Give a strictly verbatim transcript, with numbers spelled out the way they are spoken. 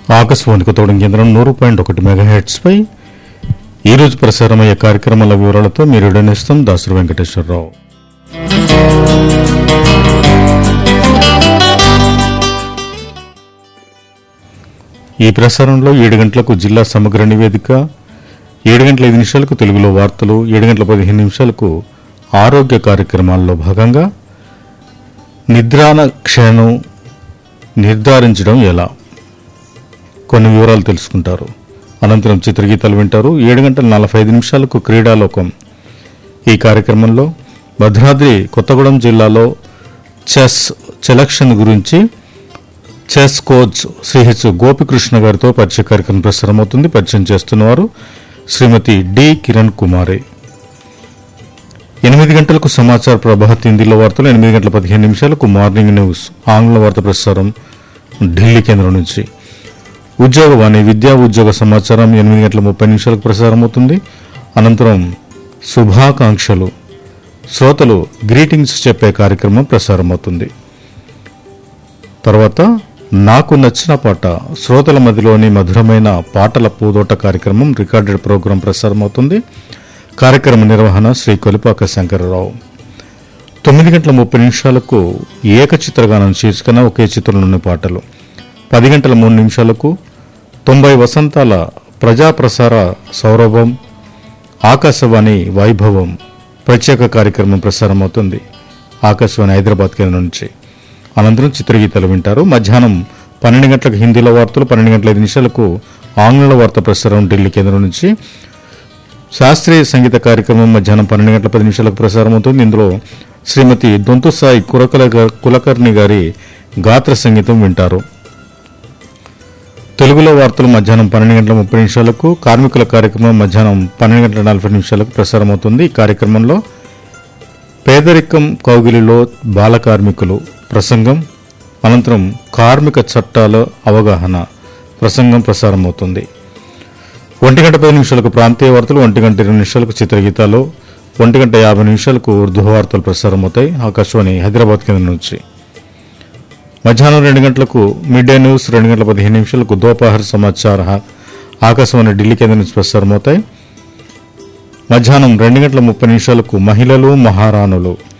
ఆకాశవాణి కొత్తగూడెం కేంద్రం నూరు పాయింట్ ఒకటి మెగాహెర్ట్స్ పై ఈరోజు ప్రసారమయ్యే కార్యక్రమాల వివరాలతో మీరు విడనిస్తాం దాసరి వెంకటేశ్వరరావు. ఈ ప్రసారంలో ఏడు గంటలకు జిల్లా సమగ్ర నివేదిక, ఏడు గంటల ఐదు నిమిషాలకు తెలుగులో వార్తలు, ఏడు గంటల పదిహేను నిమిషాలకు ఆరోగ్య కార్యక్రమాల్లో భాగంగా నిద్రాణ క్షణం నిర్ధారించడం ఎలా, కొన్ని వివరాలు తెలుసుకుంటారు. అనంతరం చిత్రగీతాలు వింటారు. ఏడు గంటల నలభై ఐదు నిమిషాలకు క్రీడాలోకం. ఈ కార్యక్రమంలో భద్రాద్రి కొత్తగూడెం జిల్లాలో చెస్ సెలక్షన్ గురించి చెస్ కోచ్ శ్రీహెచ్ గోపికృష్ణ గారితో పరిచయ కార్యక్రమం ప్రసారమవుతుంది. పరిచయం చేస్తున్నవారు శ్రీమతి డి కిరణ్ కుమారి. ఎనిమిది గంటలకు సమాచార ప్రభాత్ హిందీలో వార్తలు, ఎనిమిది గంటల పదిహేను నిమిషాలకు మార్నింగ్ న్యూస్ ఆంగ్ల వార్త ప్రసారం ఢిల్లీ కేంద్రం నుంచి. ఉద్యోగవాణి విద్యా ఉద్యోగ సమాచారం ఎనిమిది గంటల ముప్పై నిమిషాలకు ప్రసారం అవుతుంది. అనంతరం శుభాకాంక్షలు శ్రోతలు గ్రీటింగ్స్ చెప్పే కార్యక్రమం ప్రసారం అవుతుంది. తర్వాత నాకు నచ్చిన పాట శ్రోతల మధ్యలోని మధురమైన పాటల పూదోట కార్యక్రమం రికార్డెడ్ ప్రోగ్రాం ప్రసారం అవుతుంది. కార్యక్రమ నిర్వహణ శ్రీ కొలిపాక శంకరరావు. తొమ్మిది గంటల ముప్పై నిమిషాలకు ఏకచిత్రగానం శీర్షికన ఒకే చిత్రంలోని పాటలు. పది గంటల మూడు నిమిషాలకు తొంభై వసంతాల ప్రజాప్రసార సౌరభం ఆకాశవాణి వైభవం ప్రత్యేక కార్యక్రమం ప్రసారం అవుతుంది ఆకాశవాణి హైదరాబాద్ కేంద్రం నుంచి. అనంతరం చిత్రగీతాలు వింటారు. మధ్యాహ్నం పన్నెండు గంటలకు హిందీలో వార్తలు, పన్నెండు గంటల ఐదు నిమిషాలకు ఆంగ్ల వార్త ప్రసారం ఢిల్లీ కేంద్రం నుంచి. శాస్త్రీయ సంగీత కార్యక్రమం మధ్యాహ్నం పన్నెండు గంటల పది నిమిషాలకు ప్రసారం అవుతుంది. ఇందులో శ్రీమతి దొంతుసాయి కురకల కులకర్ణి గారి గాత్ర సంగీతం వింటారు. తెలుగులో వార్తలు మధ్యాహ్నం పన్నెండు గంటల ముప్పై నిమిషాలకు, కార్మికుల కార్యక్రమం మధ్యాహ్నం పన్నెండు గంటల నలభై నిమిషాలకు ప్రసారం అవుతుంది. ఈ కార్యక్రమంలో పేదరికం కౌగిలిలో బాల కార్మికులు ప్రసంగం, అనంతరం కార్మిక చట్టాల అవగాహన ప్రసంగం ప్రసారం అవుతుంది. ఒంటి గంట పది నిమిషాలకు ప్రాంతీయ వార్తలు, ఒంటి గంట ఇరవై నిమిషాలకు చిత్రగీతాలు, ఒంటి గంట యాభై నిమిషాలకు ఉర్దూ వార్తలు ప్రసారం అవుతాయి ఆకాశవాణి హైదరాబాద్ కేంద్రం నుంచి. మధ్యాహ్నం రెండు గంటలకు మిడ్ డే న్యూస్, రెండు గంటల పదిహేను నిమిషాలకు దోపహర్ సమాచార ఆకాశవాణి ఢిల్లీ కేంద్రం నుంచి ప్రసారం అవుతాయి. మధ్యాహ్నం రెండు గంటల ముప్పై నిమిషాలకు మహిళలు మహారాణులు